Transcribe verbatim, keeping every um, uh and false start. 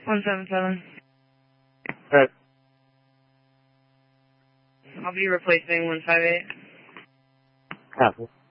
one seven seven. Alright. I'll be replacing one five eight. Copy.